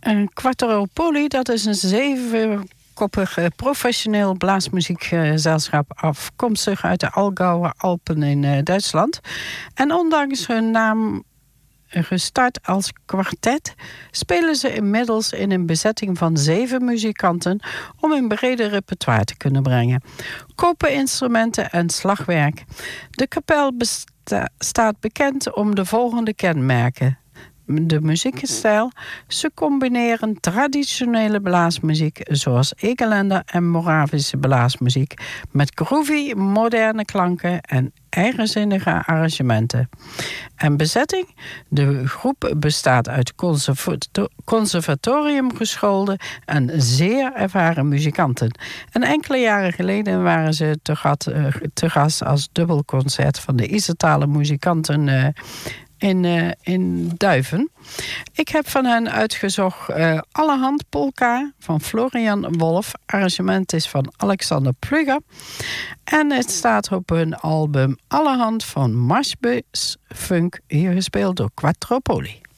Quattro Poli, dat is een 7-koppig professioneel blaasmuziekgezelschap afkomstig uit de Allgäuer Alpen in Duitsland. En ondanks hun naam gestart als kwartet, spelen ze inmiddels in een bezetting van 7 muzikanten om een breder repertoire te kunnen brengen. Kopeninstrumenten en slagwerk. De kapel staat bekend om de volgende kenmerken. De muziekstijl. Ze combineren traditionele blaasmuziek zoals Egeländer en Moravische blaasmuziek met groovy, moderne klanken en eigenzinnige arrangementen. En bezetting? De groep bestaat uit conservatoriumgeschoolde en zeer ervaren muzikanten. En enkele jaren geleden waren ze te gast als dubbelconcert van de Isertaler muzikanten in Duiven. Ik heb van hen uitgezocht Allerhand Polka van Florian Wolf. Arrangement is van Alexander Plugger. En het staat op hun album Allerhand van Marschbus Funk, hier gespeeld door Quattro Poli.